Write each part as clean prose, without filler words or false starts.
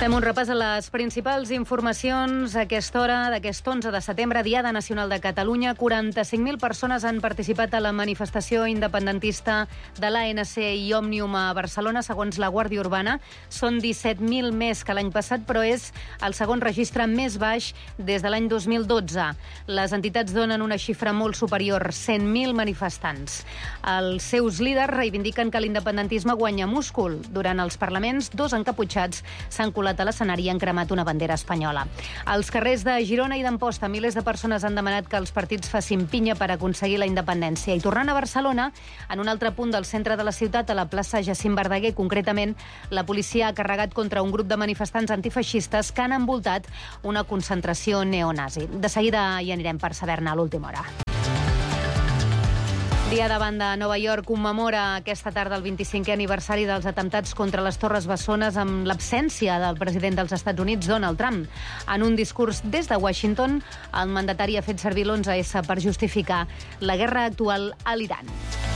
Fem un repàs a les principals informacions a aquesta hora d'aquest 11 de setembre, Diada Nacional de Catalunya. 45.000 persones han participat a la manifestació independentista de l'ANC i Òmnium a Barcelona, segons la Guàrdia Urbana. Són 17.000 més que l'any passat, però és el segon registre més baix des de l'any 2012. Les entitats donen una xifra molt superior, 100.000 manifestants. Els seus líders reivindiquen que l'independentisme guanya múscul. Durant els parlaments, dos encaputxats s'han colat a l'escenari i han cremat una bandera espanyola. Als carrers de Girona i d'Amposta, milers de persones han demanat que els partits facin pinya per aconseguir la independència. I tornant a Barcelona, en un altre punt del centre de la ciutat, a la plaça Jacint Verdaguer, concretament, la policia ha carregat contra un grup de manifestants antifeixistes que han envoltat una concentració neonazi. De seguida hi anirem per saber-ne a l'última hora. Dia de banda a Nova York commemora aquesta tarda el 25è aniversari dels atemptats contra les Torres Bessones amb l'absència del president dels Estats Units, Donald Trump. En un discurs des de Washington, el mandatari ha fet servir l'11S per justificar la guerra actual a l'Iran.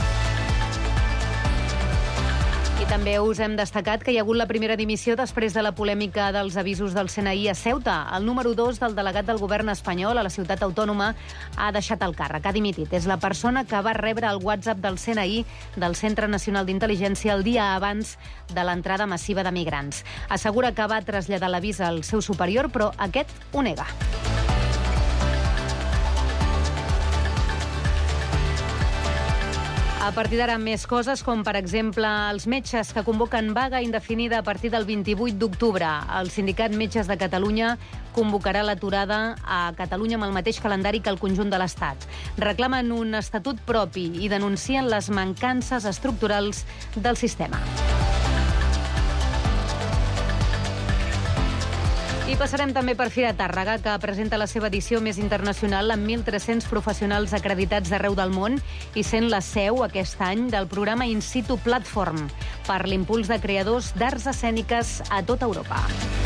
I també us hem destacat que hi ha hagut la primera dimissió després de la polèmica dels avisos del CNI a Ceuta. El número 2 del delegat del govern espanyol a la ciutat autònoma ha deixat el càrrec, ha dimitit. És la persona que va rebre el WhatsApp del CNI, del Centre Nacional d'Intel·ligència, el dia abans de l'entrada massiva de migrants. Assegura que va traslladar l'avís al seu superior, però aquest ho nega. A partir d'ara, més coses, com per exemple els metges que convoquen vaga indefinida a partir del 28 d'octubre. El Sindicat Metges de Catalunya convocarà l'aturada a Catalunya amb el mateix calendari que el conjunt de l'Estat. Reclamen un estatut propi i denuncien les mancances estructurals del sistema. I passarem també per Fira Tàrrega, que presenta la seva edició més internacional amb 1.300 professionals acreditats d'arreu del món i sent la seu aquest any del programa In Situ Platform per l'impuls de creadors d'arts escèniques a tota Europa.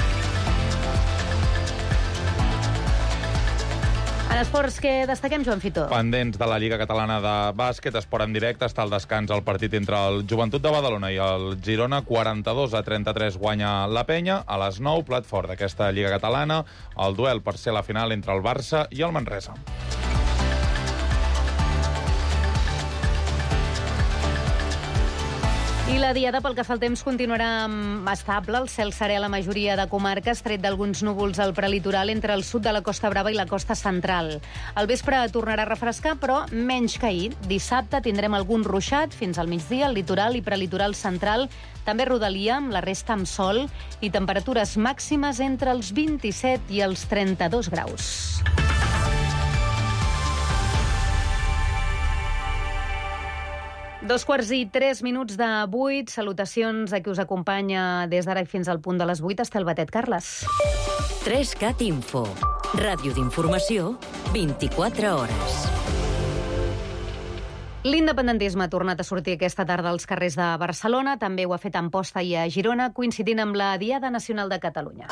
En esports, què destaquem, Joan Fitó? Pendents de la Lliga Catalana de Bàsquet, esport en directe, està el descans al partit entre el Joventut de Badalona i el Girona. 42-33 guanya la Penya. A les 9, plat fort d'aquesta Lliga Catalana, el duel per ser la final entre el Barça i el Manresa. I la diada, pel que fa al temps, continuarà estable. El cel serè a la majoria de comarques, tret d'alguns núvols al prelitoral entre el sud de la Costa Brava i la costa central. Al vespre tornarà a refrescar, però menys que ahir. Dissabte tindrem algun ruixat fins al migdia, al litoral i prelitoral central. També rodalia, amb la resta amb sol i temperatures màximes entre els 27 i els 32 graus. Dos quarts i 3 minuts de 8. Salutacions a qui us acompanya des d'ara fins al punt de les 8. Estel Batet, Carles. 3CAT Info. Ràdio d'informació, 24 hores. L'independentisme ha tornat a sortir aquesta tarda als carrers de Barcelona. També ho ha fet a Amposta i a Girona, coincidint amb la Diada Nacional de Catalunya.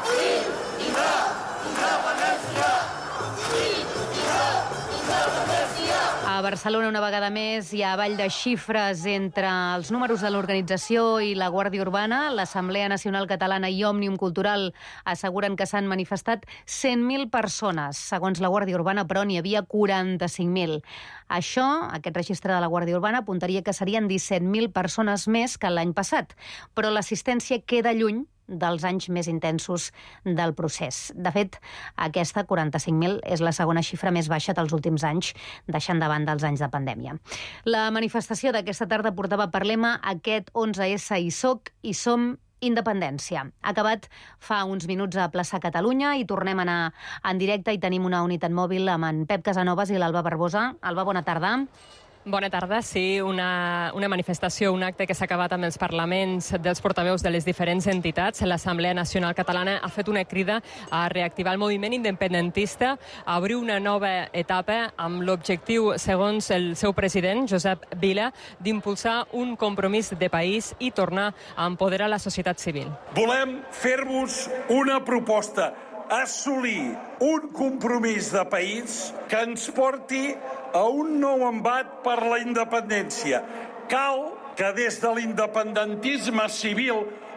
A Barcelona, una vegada més, hi ha ball de xifres entre els números de l'organització i la Guàrdia Urbana. L'Assemblea Nacional Catalana i Òmnium Cultural asseguren que s'han manifestat 100.000 persones. Segons la Guàrdia Urbana, però, n'hi havia 45.000. Això, aquest registre de la Guàrdia Urbana, apuntaria que serien 17.000 persones més que l'any passat. Però l'assistència queda lluny dels anys més intensos del procés. De fet, aquesta, 45.000, és la segona xifra més baixa dels últims anys, deixant de banda els anys de pandèmia. La manifestació d'aquesta tarda portava per lema aquest 11S hi soc, hi som, independència. Ha acabat fa uns minuts a plaça Catalunya i tornem a anar en directe i tenim una unitat mòbil amb en Pep Casanovas i l'Alba Barbosa. Alba, bona tarda. Bona tarda. Sí, una manifestació, un acte que s'ha acabat amb els parlaments dels portaveus de les diferents entitats. L'Assemblea Nacional Catalana ha fet una crida a reactivar el moviment independentista, a obrir una nova etapa amb l'objectiu, segons el seu president, Josep Vila, d'impulsar un compromís de país i tornar a empoderar la societat civil. Volem fer-vos una proposta, assolir un compromís de país que ens porti a un nou embat per la independència. Cal que des de l'independentisme civil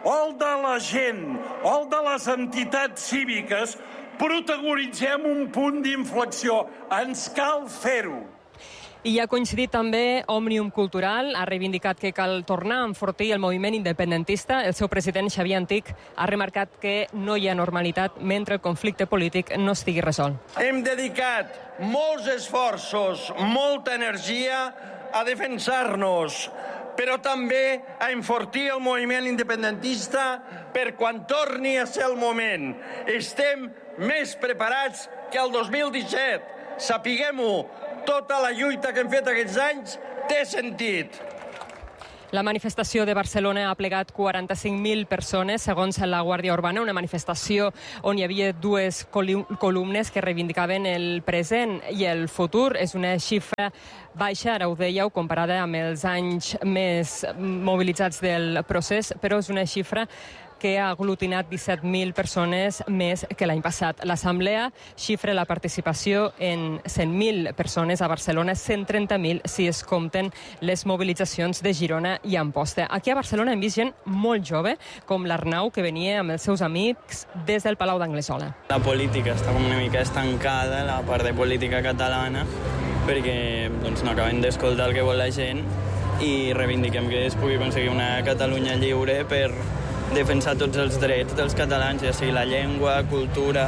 o el de la gent, o el de les entitats cíviques, protagonitzem un punt d'inflexió. Ens cal fer-ho. I ha coincidit també Òmnium Cultural, ha reivindicat que cal tornar a enfortir el moviment independentista. El seu president, Xavier Antich, ha remarcat que no hi ha normalitat mentre el conflicte polític no estigui resolt. Hem dedicat molts esforços, molta energia a defensar-nos, però també a enfortir el moviment independentista per quan torni a ser el moment. Estem més preparats que el 2017. Sapiguem-ho, tota la lluita que hem fet aquests anys té sentit. La manifestació de Barcelona ha plegat 45.000 persones, segons la Guàrdia Urbana, una manifestació on hi havia dues columnes que reivindicaven el present i el futur. És una xifra baixa, ara ho dèieu, comparada amb els anys més mobilitzats del procés, però és una xifra que ha aglutinat 17.000 persones més que l'any passat. L'Assemblea xifra la participació en 100.000 persones a Barcelona, 130.000 si es compten les mobilitzacions de Girona i Amposta. Aquí a Barcelona hem vist gent molt jove, com l'Arnau, que venia amb els seus amics des del Palau d'Anglesola. La política està com una mica estancada, la part de política catalana, perquè no acabem d'escoltar el que vol la gent i reivindiquem que es pugui aconseguir una Catalunya lliure per defensar tots els drets dels catalans, ja sigui la llengua, cultura.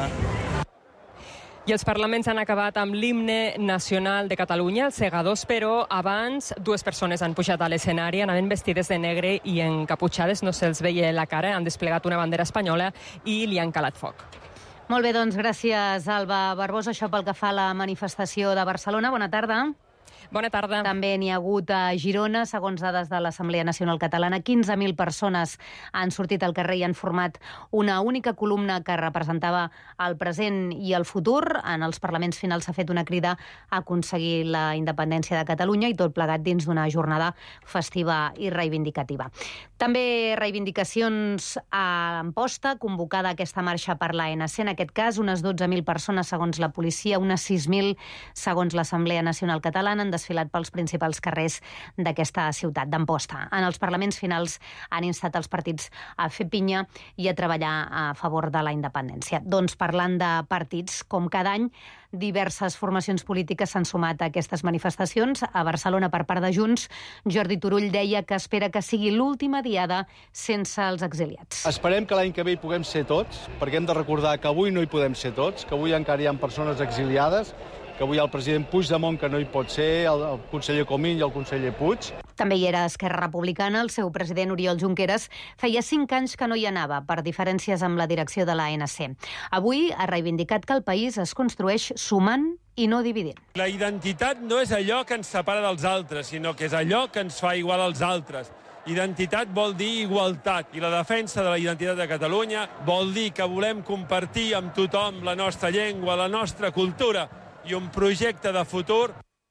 I els parlaments han acabat amb l'himne nacional de Catalunya, els segadors, però abans dues persones han pujat a l'escenari, anaven vestides de negre i encaputxades, no se'ls veia la cara, han desplegat una bandera espanyola i li han calat foc. Molt bé, doncs gràcies, Alba Barbosa. Això pel que fa a la manifestació de Barcelona. Bona tarda. Bona tarda. També n'hi ha hagut a Girona, segons dades de l'Assemblea Nacional Catalana. 15.000 persones han sortit al carrer i han format una única columna que representava el present i el futur. En els parlaments finals s'ha fet una crida a aconseguir la independència de Catalunya i tot plegat dins d'una jornada festiva i reivindicativa. També reivindicacions a Amposta, convocada aquesta marxa per l'ANC. En aquest cas, unes 12.000 persones segons la policia, unes 6.000 segons l'Assemblea Nacional Catalana han desfilat pels principals carrers d'aquesta ciutat d'Amposta. En els parlaments finals han instat els partits a fer pinya i a treballar a favor de la independència. Doncs parlant de partits, com cada any, diverses formacions polítiques s'han sumat a aquestes manifestacions. A Barcelona, per part de Junts, Jordi Turull deia que espera que sigui l'última diada sense els exiliats. Esperem que l'any que ve hi puguem ser tots, perquè hem de recordar que avui no hi podem ser tots, que avui encara hi ha persones exiliades, que avui el president Puigdemont, que no hi pot ser, el conseller Comín i el conseller Puig. També hi era Esquerra Republicana. El seu president, Oriol Junqueras, feia 5 anys que no hi anava per diferències amb la direcció de l'ANC. Avui ha reivindicat que el país es construeix sumant i no dividint. La identitat no és allò que ens separa dels altres, sinó que és allò que ens fa igual als altres. Identitat vol dir igualtat, i la defensa de la identitat de Catalunya vol dir que volem compartir amb tothom la nostra llengua, la nostra cultura i un projecte de futur.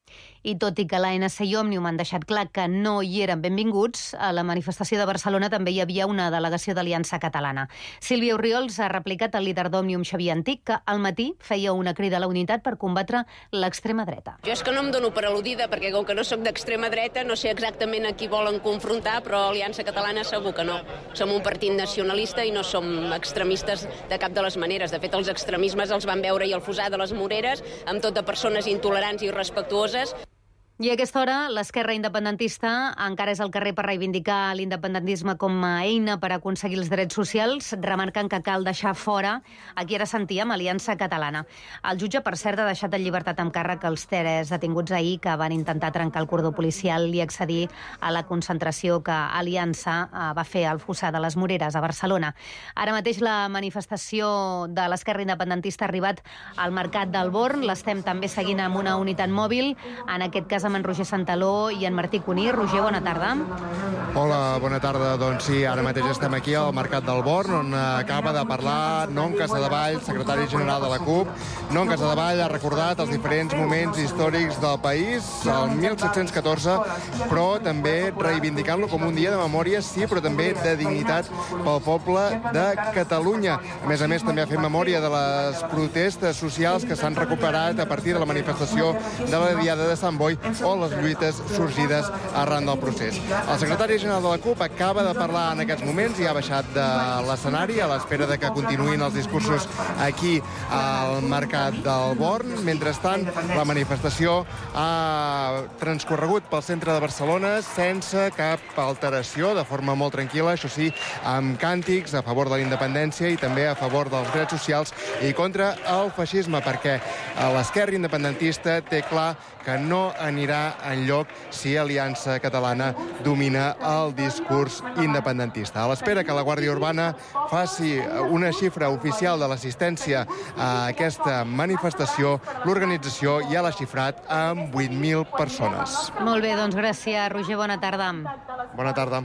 I tot i que l'ANC i Òmnium han deixat clar que no hi eren benvinguts, a la manifestació de Barcelona també hi havia una delegació d'Aliança Catalana. Sílvia Orriols ha replicat al líder d'Òmnium, Xavier Antich, que al matí feia una crida a la unitat per combatre l'extrema dreta. Jo és que no em dono per al·ludida, perquè com que no sóc d'extrema dreta, no sé exactament a qui volen confrontar, però Aliança Catalana segur que no. Som un partit nacionalista i no som extremistes de cap de les maneres. De fet, els extremismes els van veure i el Fossar de les Moreres, amb tot de persones intolerants i irrespectuoses. I a aquesta hora, l'esquerra independentista encara és al carrer per reivindicar l'independentisme com a eina per aconseguir els drets socials, remarcant que cal deixar fora, aquí ara sentíem, Aliança Catalana. El jutge, per cert, ha deixat en llibertat amb càrrec els 3 detinguts ahir que van intentar trencar el cordó policial i accedir a la concentració que Aliança va fer al Fossar de les Moreres, a Barcelona. Ara mateix la manifestació de l'esquerra independentista ha arribat al Mercat del Born. L'estem també seguint amb una unitat mòbil, en aquest cas amb en Roger Santaló i en Martí Cuní. Roger, bona tarda. Hola, bona tarda. Doncs sí, ara mateix estem aquí al Mercat del Born, on acaba de parlar Non Casadevall, secretari general de la CUP. Non Casadevall ha recordat els diferents moments històrics del país, el 1714, però també reivindicant-lo com un dia de memòria, sí, però també de dignitat pel poble de Catalunya. A més, també ha fet memòria de les protestes socials que s'han recuperat a partir de la manifestació de la Diada de Sant Boi o les lluites sorgides arran del procés. El secretari general de la CUP acaba de parlar en aquests moments i ha baixat de l'escenari a l'espera de que continuïn els discursos aquí al Mercat del Born. Mentrestant, la manifestació ha transcorregut pel centre de Barcelona sense cap alteració, de forma molt tranquil·la, això sí, amb càntics a favor de la independència i també a favor dels drets socials i contra el feixisme, perquè l'esquerra independentista té clar que no anirà enlloc si Aliança Catalana domina el discurs independentista. A l'espera que la Guàrdia Urbana faci una xifra oficial de l'assistència a aquesta manifestació, l'organització ja l'ha xifrat amb 8.000 persones. Molt bé, doncs gràcies, Roger. Bona tarda. Bona tarda.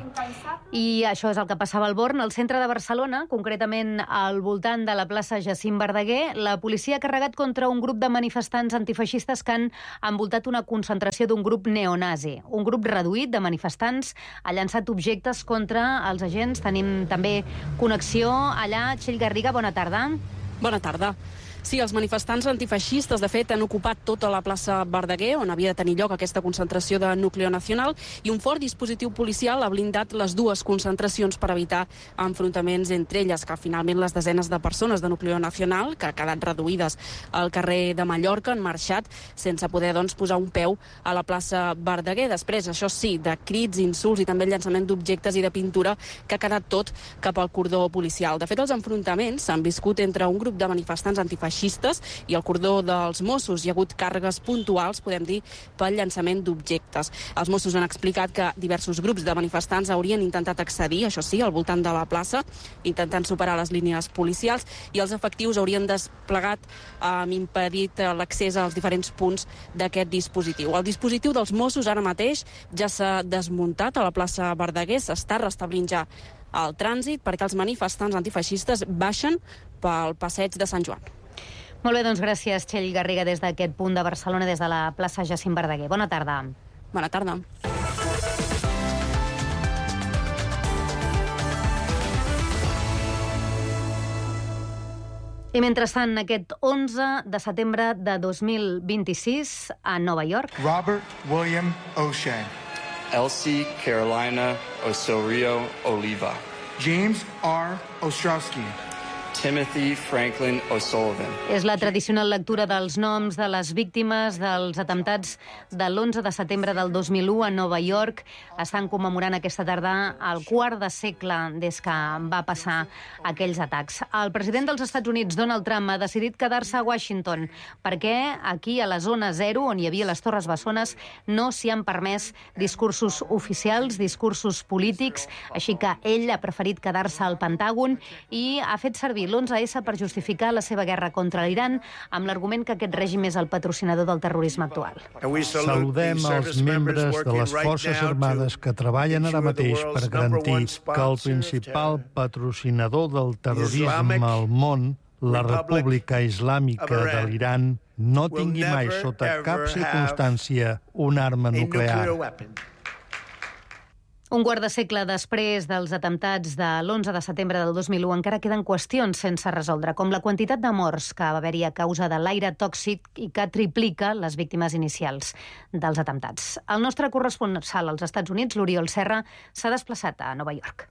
I això és el que passava al Born, al centre de Barcelona, concretament al voltant de la plaça Jacint Verdaguer. La policia ha carregat contra un grup de manifestants antifeixistes que han envoltat una concentració d'un grup neonazi. Un grup reduït de manifestants ha llançat objectes contra els agents. Tenim també connexió allà. Txell Garriga, bona tarda. Bona tarda. Sí, els manifestants antifeixistes, de fet, han ocupat tota la plaça Verdaguer, on havia de tenir lloc aquesta concentració de Núcleo Nacional, i un fort dispositiu policial ha blindat les dues concentracions per evitar enfrontaments entre elles, que finalment les desenes de persones de Núcleo Nacional, que han quedat reduïdes al carrer de Mallorca, han marxat sense poder, doncs, posar un peu a la plaça Verdaguer. Després, això sí, de crits, insults i també el llançament d'objectes i de pintura, que ha quedat tot cap al cordó policial. De fet, els enfrontaments s'han viscut entre un grup de manifestants antifeixistes i el cordó dels Mossos. Hi ha hagut càrregues puntuals, podem dir, pel llançament d'objectes. Els Mossos han explicat que diversos grups de manifestants haurien intentat accedir, això sí, al voltant de la plaça, intentant superar les línies policials, i els efectius haurien desplegat, impedit l'accés als diferents punts d'aquest dispositiu. El dispositiu dels Mossos ara mateix ja s'ha desmuntat a la plaça Verdaguer, s'està restablint ja el trànsit perquè els manifestants antifeixistes baixen pel passeig de Sant Joan. Molt bé, doncs gràcies, Txell Garriga, des d'aquest punt de Barcelona, des de la plaça Jacint Verdaguer. Bona tarda. Bona tarda. I mentrestant, aquest 11 de setembre de 2026, a Nova York. Robert William O'Shea. Elsie Carolina Osorio Oliva. James R. Ostrowski. Timothy Franklin O'Sullivan. És la tradicional lectura dels noms de les víctimes dels atemptats de l'11 de setembre del 2001 a Nova York. Estan commemorant aquesta tarda el quart de segle des que va passar aquells atacs. El president dels Estats Units, Donald Trump, ha decidit quedar-se a Washington perquè aquí, a la zona 0, on hi havia les Torres Bessones, no s'hi han permès discursos oficials, discursos polítics, així que ell ha preferit quedar-se al Pentàgon i ha fet servir l'11S per justificar la seva guerra contra l'Iran amb l'argument que aquest règim és el patrocinador del terrorisme actual. Saludem els membres de les Forces Armades que treballen ara mateix per garantir que el principal patrocinador del terrorisme al món, la República Islàmica de l'Iran, no tingui mai sota cap circumstància una arma nuclear. Un quart de segle després dels atemptats de l'11 de setembre del 2001 encara queden qüestions sense resoldre, com la quantitat de morts que va haver-hi a causa de l'aire tòxic i que triplica les víctimes inicials dels atemptats. El nostre corresponsal als Estats Units, l'Oriol Serra, s'ha desplaçat a Nova York.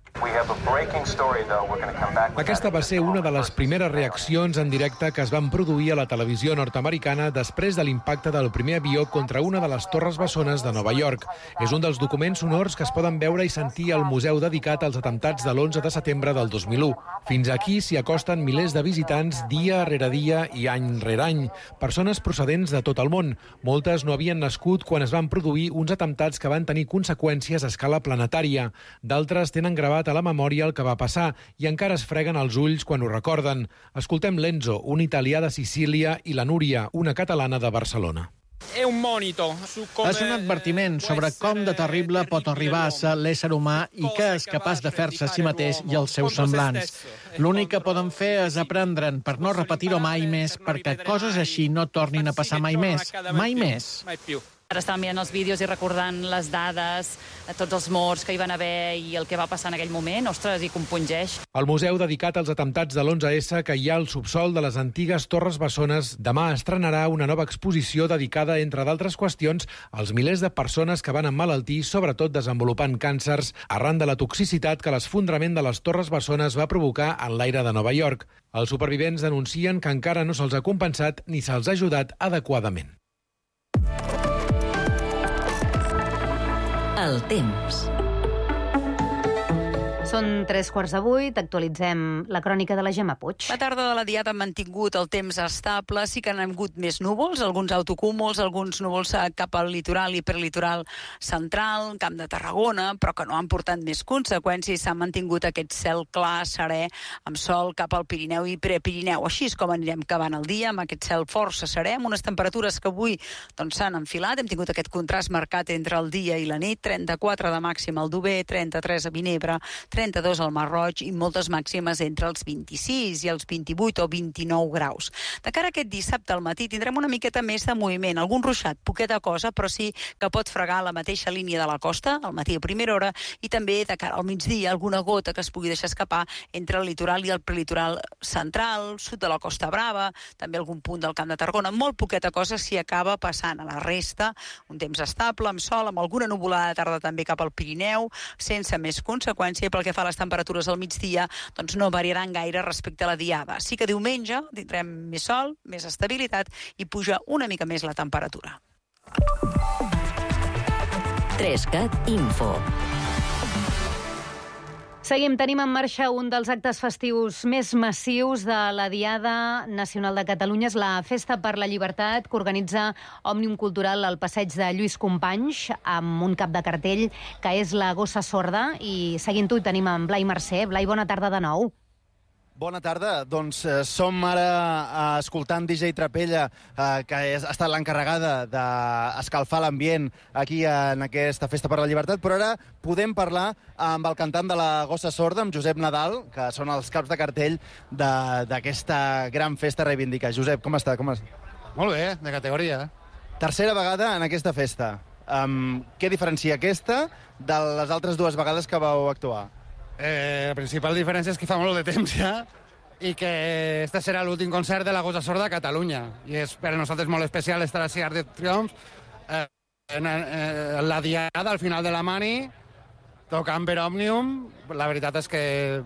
Aquesta va ser una de les primeres reaccions en directe que es van produir a la televisió nord-americana després de l'impacte del primer avió contra una de les Torres Bessones de Nova York. És un dels documents sonors que es poden veure i sentir al museu dedicat als atemptats de l'11 de setembre del 2001. Fins aquí s'hi acosten milers de visitants dia rere dia i any rere any. Persones procedents de tot el món. Moltes no havien nascut quan es van produir uns atemptats que van tenir conseqüències a escala planetària. D'altres tenen gravat a la memòria el que va passar i encara es freguen els ulls quan ho recorden. Escoltem l'Enzo, un italià de Sicília, i la Núria, una catalana de Barcelona. És un advertiment sobre com de terrible pot arribar a ser l'ésser humà i què és capaç de fer-se a si mateix i els seus semblants. L'únic que poden fer és aprendre'n per no repetir-ho mai més, perquè coses així no tornin a passar mai més. Mai més. Ara estàvem mirant els vídeos i recordant les dades, tots els morts que hi van haver i el que va passar en aquell moment. Ostres, i compungeix. El museu dedicat als atemptats de l'11S, que hi ha al subsol de les antigues Torres Bessones, demà estrenarà una nova exposició dedicada, entre d'altres qüestions, als milers de persones que van emmalaltir, sobretot desenvolupant càncers, arran de la toxicitat que l'esfondrament de les Torres Bessones va provocar en l'aire de Nova York. Els supervivents denuncien que encara no se'ls ha compensat ni se'ls ha ajudat adequadament. El temps. Són 7:45, actualitzem la crònica de la Gemma Puig. La tarda de la Diada ha mantingut el temps estable, sí que han hagut més núvols, alguns autocúmuls, alguns núvols cap al litoral i prelitoral central, Camp de Tarragona, però que no han portat més conseqüències. S'ha mantingut aquest cel clar, serè, amb sol cap al Pirineu i Prepirineu. Així és com anirem acabant el dia, amb aquest cel força serè, amb unes temperatures que avui s'han enfilat. Hem tingut aquest contrast marcat entre el dia i la nit, 34 de màxim al Dover, 33 a Vinebre, 32 al Mar Roig i moltes màximes entre els 26 i els 28 o 29 graus. De cara a aquest dissabte al matí tindrem una miqueta més de moviment, algun ruixat, poqueta cosa, però sí que pot fregar la mateixa línia de la costa, al matí a primera hora, i també de cara al migdia alguna gota que es pugui deixar escapar entre el litoral i el prelitoral central, sud de la Costa Brava, també algun punt del Camp de Tarragona, molt poqueta cosa s'hi acaba passant. A la resta, un temps estable, amb sol, amb alguna nuvolada de tarda també cap al Pirineu, sense més conseqüència. Pel que fa a les temperatures al migdia, doncs no variaran gaire respecte a la Diada. Sí que diumenge tindrem més sol, més estabilitat i puja una mica més la temperatura. 3CAT Info. Seguim, tenim en marxa un dels actes festius més massius de la Diada Nacional de Catalunya. És la Festa per la Llibertat, que organitza Òmnium Cultural al passeig de Lluís Companys, amb un cap de cartell que és la Gossa Sorda. I seguint-ho tenim en Blai Mercè. Blai, bona tarda de nou. Bona tarda. Doncs som ara escoltant DJ Trapella, que ha estat l'encarregada d'escalfar l'ambient aquí en aquesta Festa per la Llibertat, però ara podem parlar amb el cantant de la Gossa Sorda, amb Josep Nadal, que són els caps de cartell d'aquesta gran festa reivindica. Josep, com està? Molt bé, de categoria. Tercera vegada en aquesta festa. Què diferencia aquesta de les altres dues vegades que vau actuar? La principal diferència és que fa molt de temps ja i que este serà l'últim concert de la Gossa Sorda a Catalunya. I és per a nosaltres molt especial estar així a Arc de Triomf, en la Diada, al final de la Mani, tocant per Òmnium. La veritat és que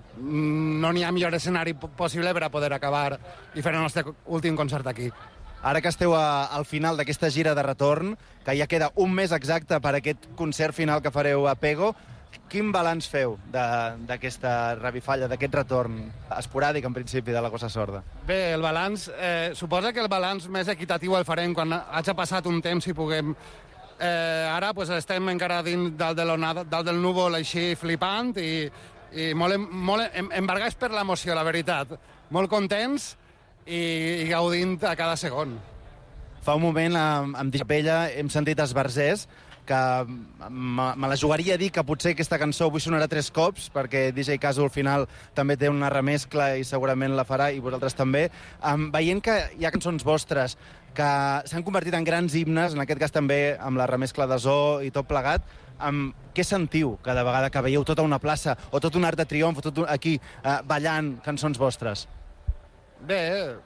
no n'hi ha millor escenari possible per a poder acabar i fer el nostre últim concert aquí. Ara que esteu al final d'aquesta gira de retorn, que ja queda un mes exacte per aquest concert final que fareu a Pego, quin balanç feu d'aquesta revifalla, d'aquest retorn esporàdic, en principi, de la Gossa Sorda? Bé, el balanç... suposa que el balanç més equitatiu el farem quan hagi passat un temps i puguem... Ara estem encara dins dalt del núvol així flipant i molt embargats per l'emoció, la veritat. Molt contents i gaudint a cada segon. Fa un moment, amb DJ Trapella, hem sentit esbarzers, que me la jugaria a dir que potser aquesta cançó avui sonarà 3 cops, perquè DJ Caso al final també té una remescla i segurament la farà, i vosaltres també. Veient que hi ha cançons vostres que s'han convertit en grans himnes, en aquest cas també amb la remescla de Zoo i tot plegat, què sentiu cada vegada que veieu tota una plaça o tot un Arc de Triomf o tot aquí ballant cançons vostres? Bé,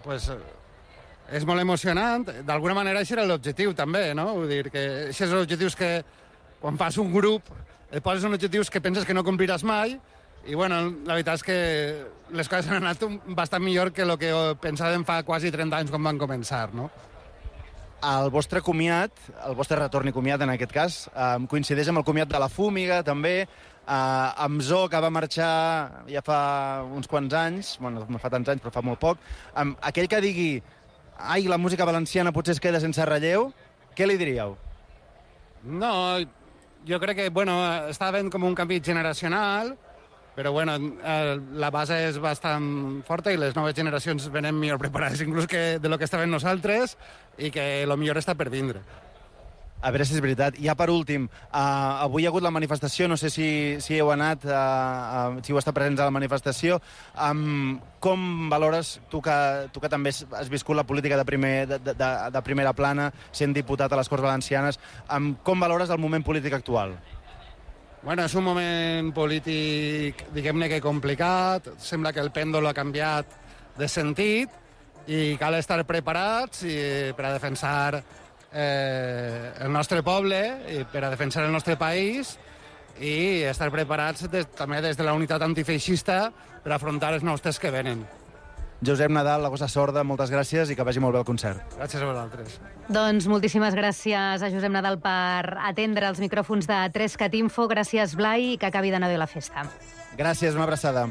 és molt emocionant. D'alguna manera això era l'objectiu també, no? Vull dir que aquests són objectius que quan fas un grup et poses uns objectius que penses que no compliràs mai i bueno, la veritat és que les coses han anat bastant millor que el que pensàvem fa quasi 30 anys quan van començar, no? El vostre comiat, el vostre retorn i comiat en aquest cas, coincideix amb el comiat de la Fúmiga també, amb Zoo, que va marxar ja fa uns quants anys, bueno, no fa tants anys però fa molt poc, aquell que digui ai, la música valenciana potser es queda sense relleu, què li diríeu? No, jo crec que, bueno, està havent com un canvi generacional, però, bueno, la base és bastant forta i les noves generacions venen millor preparades inclús que de lo que estaven nosaltres i que lo millor està per vindre. A veure si és veritat. Ja per últim, avui hi ha hagut la manifestació, no sé si heu anat, si heu estat presents a la manifestació. Com valores, tu que també has viscut la política de primera plana, sent diputat a les Corts Valencianes, com valores el moment polític actual? Bueno, és un moment polític, diguem-ne que complicat, sembla que el pèndol ha canviat de sentit i cal estar preparats per a defensar el nostre poble, i per a defensar el nostre país i estar preparats també des de la unitat antifeixista per afrontar els nous temps que venen. Josep Nadal, La Gossa Sorda, moltes gràcies i que vagi molt bé el concert. Gràcies a vosaltres. Doncs moltíssimes gràcies a Josep Nadal per atendre els micròfons de 3cat Info. Gràcies, Blai, i que acabi d'anar bé la festa. Gràcies, una abraçada.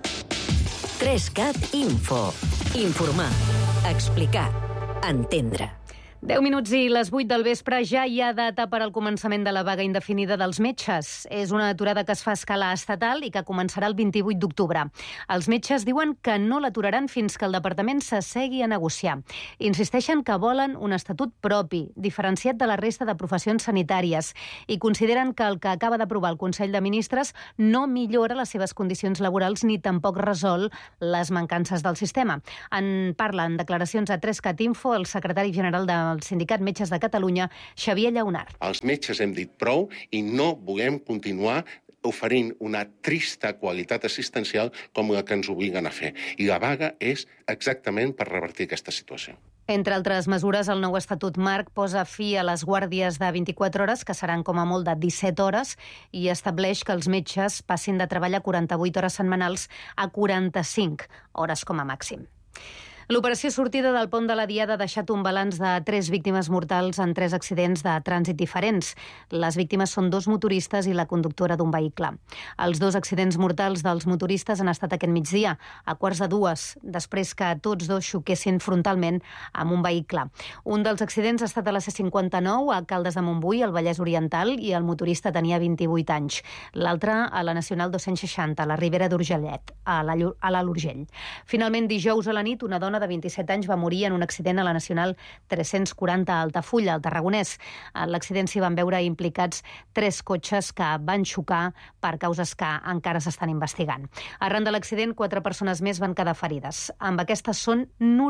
3cat Info. Informar, explicar, entendre. 10 minuts i les 8 del vespre. Ja hi ha data per al començament de la vaga indefinida dels metges. És una aturada que es fa a escala estatal i que començarà el 28 d'octubre. Els metges diuen que no l'aturaran fins que el departament s'assegui a negociar. Insisteixen que volen un estatut propi, diferenciat de la resta de professions sanitàries, i consideren que el que acaba d'aprovar el Consell de Ministres no millora les seves condicions laborals ni tampoc resol les mancances del sistema. En parla en declaracions a 3cat Info el secretari general del Sindicat Metges de Catalunya, Xavier Llaunart. Els metges hem dit prou i no volem continuar oferint una trista qualitat assistencial com la que ens obliguen a fer. I la vaga és exactament per revertir aquesta situació. Entre altres mesures, el nou Estatut Marc posa fi a les guàrdies de 24 hores, que seran com a molt de 17 hores, i estableix que els metges passin de treballar 48 hores setmanals a 45 hores com a màxim. L'operació sortida del pont de la Diada ha deixat un balanç de 3 víctimes mortals en 3 accidents de trànsit diferents. Les víctimes són 2 motoristes i la conductora d'un vehicle. Els 2 accidents mortals dels motoristes han estat aquest migdia, a 1:45, després que tots 2 xoquessin frontalment amb un vehicle. Un dels accidents ha estat a la C59, a Caldes de Montbui, al Vallès Oriental, i el motorista tenia 28 anys. L'altre a la Nacional 260, a la Ribera d'Urgellet, a l'Alt Urgell. Finalment, dijous a la nit, una dona de 27 anys va morir en un accident a la Nacional 340 a Altafulla, al Tarragonès. En l'accident s'hi van veure implicats 3 cotxes que van xocar per causes que encara s'estan investigant. Arran de l'accident, 4 persones més van quedar ferides. Amb aquestes són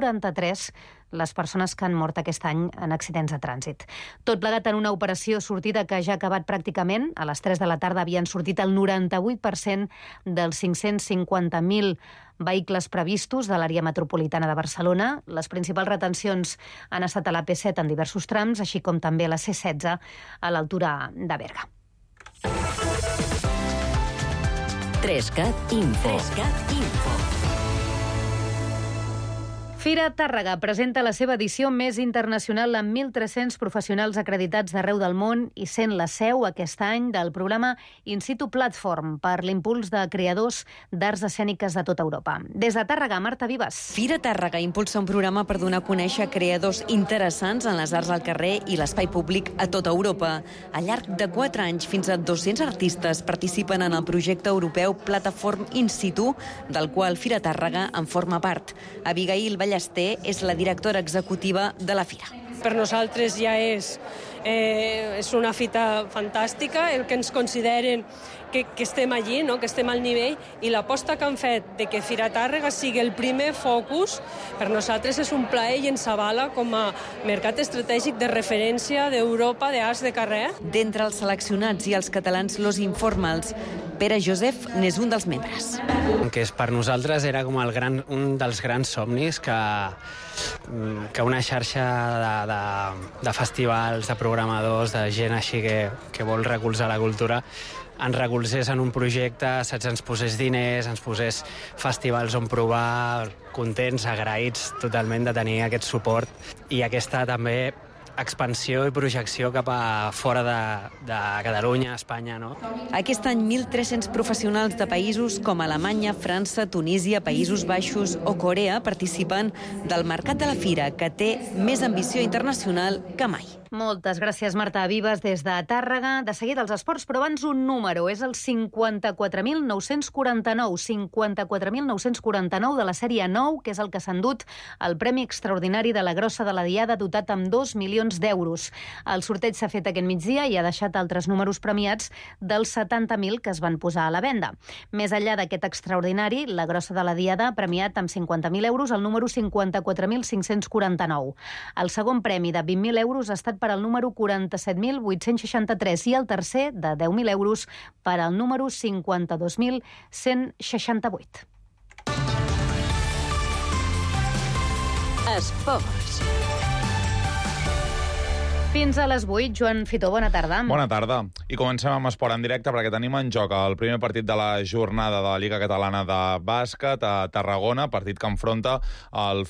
93 les persones que han mort aquest any en accidents de trànsit. Tot plegat en una operació sortida que ja ha acabat pràcticament. A les 3 de la tarda havien sortit el 98% dels 550.000 vehicles previstos de l'àrea metropolitana de Barcelona. Les principals retencions han estat a la P7 en diversos trams, així com també a la C16 a l'altura de Berga. 3cat Info. 3cat Info. Fira Tàrrega presenta la seva edició més internacional amb 1.300 professionals acreditats d'arreu del món i sent la seu aquest any del programa In Situ Platform per l'impuls de creadors d'arts escèniques de tota Europa. Des de Tàrrega, Marta Vives. Fira Tàrrega impulsa un programa per donar a conèixer creadors interessants en les arts al carrer i l'espai públic a tota Europa. Al llarg de 4 anys, fins a 200 artistes participen en el projecte europeu Platform In Situ, del qual Fira Tàrrega en forma part. Abigail Ballester és la directora executiva de la Fira. Per nosaltres ja és una fita fantàstica, el que ens consideren que estem allí, no? Que estem al nivell, i l'aposta que han fet de que Fira Tàrrega sigui el primer focus, per nosaltres és un plaer i ens avala com a mercat estratègic de referència d'Europa d'arts de carrer. D'entre els seleccionats i els catalans Los Informals, Pere Josep n'és un dels membres. Que per nosaltres era com un dels grans somnis que una xarxa de festivals, de programadors, de gent així que vol recolzar la cultura, ens recolzés en un projecte, ens posés diners, ens posés festivals on provar, contents, agraïts totalment de tenir aquest suport i aquesta també expansió i projecció cap a fora de Catalunya, Espanya, no? Aquest any 1.300 professionals de països com Alemanya, França, Tunísia, Països Baixos o Corea participen del mercat de la Fira, que té més ambició internacional que mai. Moltes gràcies, Marta Vives, des de Tàrrega. De seguida els esports, però abans un número. És el 54.949. 54.949 de la sèrie 9, que és el que s'ha endut el Premi Extraordinari de la Grossa de la Diada, dotat amb 2 milions d'euros. El sorteig s'ha fet aquest migdia i ha deixat altres números premiats dels 70.000 que es van posar a la venda. Més enllà d'aquest extraordinari, la Grossa de la Diada ha premiat amb 50.000 euros el número 54.549. El segon premi de 20.000 euros ha estat per al número 47.863 i el tercer, de 10.000 euros, per al número 52.168. Esports. Fins a les 8, Joan Fitó, bona tarda. Bona tarda. I comencem amb esport en directe perquè tenim en joc el primer partit de la jornada de la Lliga Catalana de Bàsquet a Tarragona, partit que enfronta el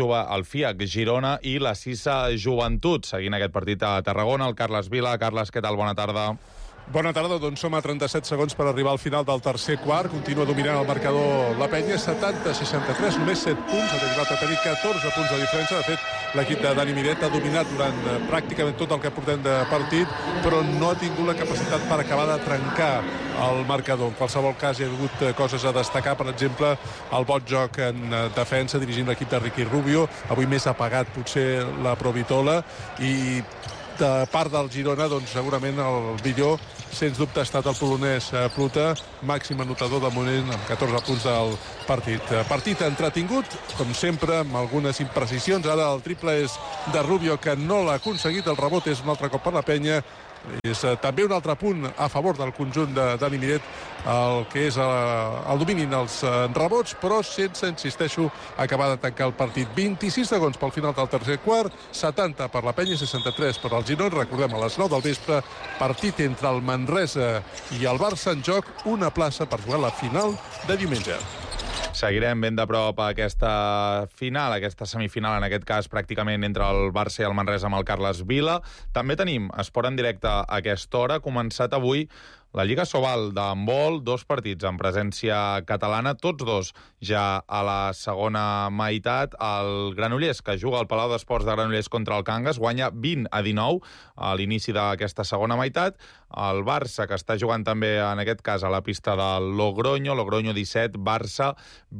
FIAC Girona i la Sisa Joventut. Seguint aquest partit a Tarragona, el Carles Vila. Carles, què tal? Bona tarda. Bona tarda, doncs som a 37 segons per arribar al final del tercer quart. Continua dominant el marcador la penya, 70-63, només 7 punts. Ha arribat a tenir 14 punts de diferència. De fet, l'equip de Dani Miret ha dominat durant pràcticament tot el que portem de partit, però no ha tingut la capacitat per acabar de trencar el marcador. En qualsevol cas, hi ha hagut coses a destacar. Per exemple, el bon joc en defensa, dirigint l'equip de Ricky Rubio. Avui més apagat, potser, la Provitola. I de part del Girona, doncs segurament el millor, sens dubte, ha estat el polonès Pluta, màxim anotador de moment amb 14 punts del partit. Partit entretingut, com sempre, amb algunes imprecisions. Ara el triple és de Rubio, que no l'ha aconseguit. El rebot és un altre cop per la penya. És també un altre punt a favor del conjunt de Dani Miret, el que és el domini en els rebots, però sense, insisteixo, acabar de tancar el partit. 26 segons pel final del tercer quart, 70 per la penya, 63 per al Girona. Recordem, a les 9 del vespre, partit entre el Manresa i el Barça en joc, una plaça per jugar la final de diumenge. Seguirem ben de prop aquesta final, aquesta semifinal, en aquest cas pràcticament entre el Barça i el Manresa amb el Carles Vila. També tenim esport en directe a aquesta hora. Ha començat avui la Lliga Sobal d'handbol, 2 partits en presència catalana, tots dos ja a la segona meitat. El Granollers, que juga al Palau d'Esports de Granollers contra el Cangas, guanya 20-19 a l'inici d'aquesta segona meitat. El Barça, que està jugant també, en aquest cas, a la pista del Logroño 17, Barça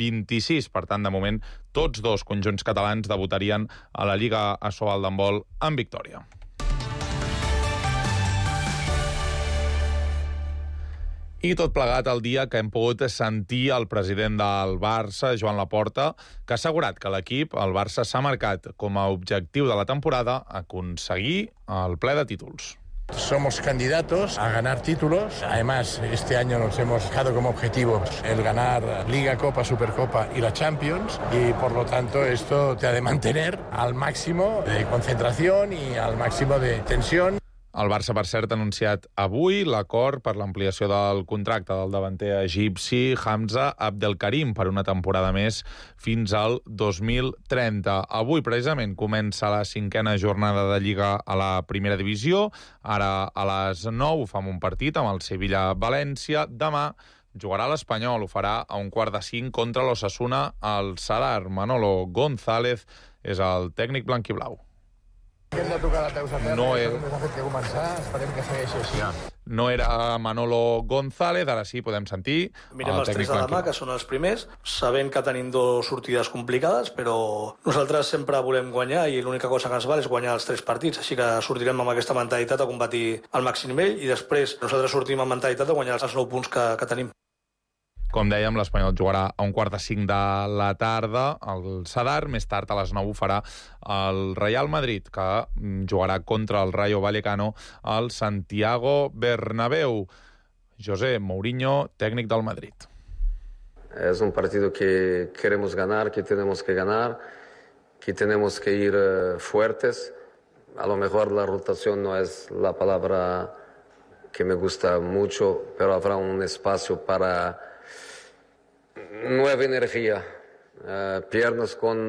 26. Per tant, de moment, tots dos conjunts catalans debutarien a la Lliga Sobal d'handbol en victòria. I tot plegat el dia que hem pogut sentir el president del Barça, Joan Laporta, que ha assegurat que l'equip, el Barça, s'ha marcat com a objectiu de la temporada aconseguir el ple de títols. Somos candidatos a ganar títulos. Además, este año nos hemos fijado como objetivo el ganar Liga, Copa, Supercopa y la Champions. Y, por lo tanto, esto te ha de mantener al máximo de concentración y al máximo de tensión. El Barça, per cert, ha anunciat avui l'acord per l'ampliació del contracte del davanter egipci Hamza Abdelkarim per una temporada més fins al 2030. Avui, precisament, comença la 5a jornada de Lliga a la primera divisió. Ara, a les 9, fem un partit amb el Sevilla-València. Demà jugarà l'Espanyol, ho farà a 4:45 contra l'Osasuna al Sadar. Manolo González és el tècnic blanquiblau. Hem de tocar la peus a terra, no és el fet que començar, esperem que segueixi així. No era Manolo González, ara sí podem sentir Mirem el els tècnic 3 de demà, blanquiblau. que són els primers, sabent que tenim 2 sortides complicades, però nosaltres sempre volem guanyar i l'única cosa que ens val és guanyar els 3 partits, així que sortirem amb aquesta mentalitat a competir al màxim nivell i després nosaltres sortim amb mentalitat de guanyar els 9 punts que tenim. Com dèiem, l'Espanyol jugarà a 4:45 de la tarda al Sadar. Més tard, a les 9, ho farà el Real Madrid, que jugarà contra el Rayo Vallecano al Santiago Bernabéu. José Mourinho, tècnic del Madrid. Es un partido que queremos ganar, que tenemos que ganar, que tenemos que ir fuertes. A lo mejor la rotación no es la palabra que me gusta mucho, pero habrá un espacio para nueva energía, piernas con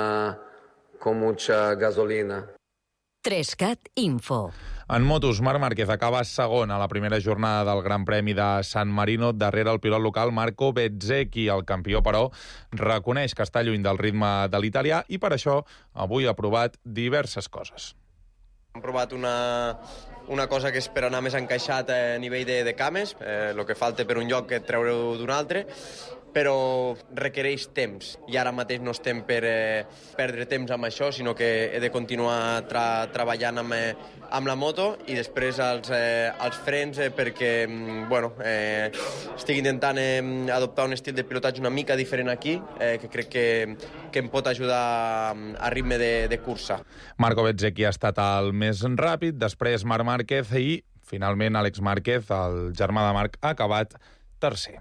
mucha gasolina. 3CAT Info. En motos, Marc Márquez acaba segon a la primera jornada del Gran Premi de San Marino, darrere el pilot local Marco Bezzecchi. El campió, però, reconeix que està lluny del ritme de l'italià i per això avui ha provat diverses coses. Hem provat una cosa que és per anar més encaixat a nivell de cames, el que falta per un lloc que treure-ho d'un altre, però requereix temps. I ara mateix no estem per perdre temps amb això, sinó que he de continuar treballant amb la moto i després els frens perquè estic intentant adoptar un estil de pilotatge una mica diferent aquí, que crec que em pot ajudar a ritme de cursa. Marco Bezzecchi ha estat el més ràpid, després Marc Márquez i, finalment, Àlex Márquez, el germà de Marc, ha acabat tercer.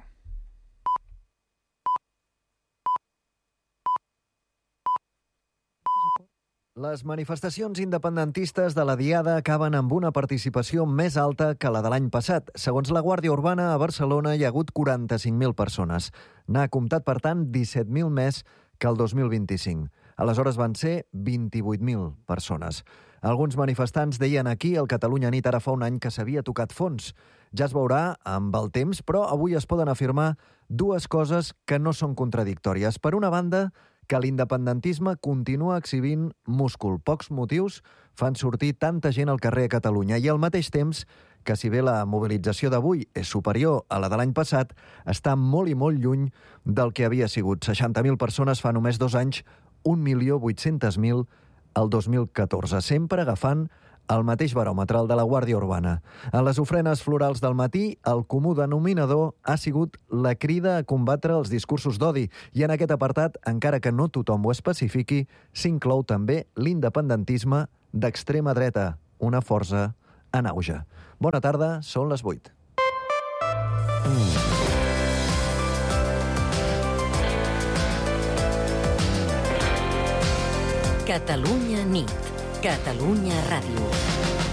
Les manifestacions independentistes de la Diada acaben amb una participació més alta que la de l'any passat. Segons la Guàrdia Urbana, a Barcelona hi ha hagut 45.000 persones. N'ha comptat, per tant, 17.000 més que el 2025. Aleshores van ser 28.000 persones. Alguns manifestants deien aquí, al Catalunya Nit, ara fa un any, que s'havia tocat fons. Ja es veurà amb el temps, però avui es poden afirmar dues coses que no són contradictòries. Per una banda, que l'independentisme continua exhibint múscul. Pocs motius fan sortir tanta gent al carrer a Catalunya i al mateix temps que, si bé la mobilització d'avui és superior a la de l'any passat, està molt i molt lluny del que havia sigut. 60.000 persones fa només 2 anys, 1.800.000 el 2014, sempre agafant el mateix baròmetre, el de la Guàrdia Urbana. En les ofrenes florals del matí, el comú denominador ha sigut la crida a combatre els discursos d'odi. I en aquest apartat, encara que no tothom ho especifiqui, s'inclou també l'independentisme d'extrema dreta, una força en auge. Bona tarda, són les 8. Catalunya Nit. Catalunya Ràdio.